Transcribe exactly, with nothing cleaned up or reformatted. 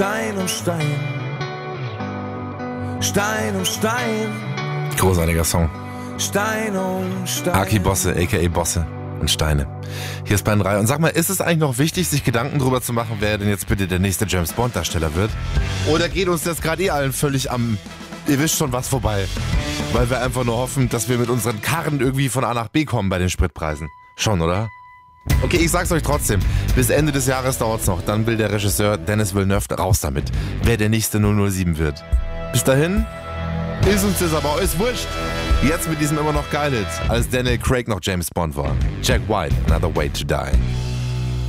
Stein um Stein, Stein um Stein, Großartiger Song. Stein um Stein. Aki Bosse, aka Bosse und Steine. Hier ist Bayern drei. Und sag mal, ist es eigentlich noch wichtig, sich Gedanken drüber zu machen, wer denn jetzt bitte der nächste James Bond Darsteller wird? Oder geht uns das gerade eh allen völlig am, ihr wisst schon was, vorbei? Weil wir einfach nur hoffen, dass wir mit unseren Karren irgendwie von A nach B kommen bei den Spritpreisen. Schon, oder? Okay, ich sag's euch trotzdem. Bis Ende des Jahres dauert's noch. Dann will der Regisseur Denis Villeneuve raus damit, wer der nächste null null sieben wird. Bis dahin ist uns das aber alles wurscht. Jetzt mit diesem immer noch geil Hit, als Daniel Craig noch James Bond war. Jack White, Another Way to Die.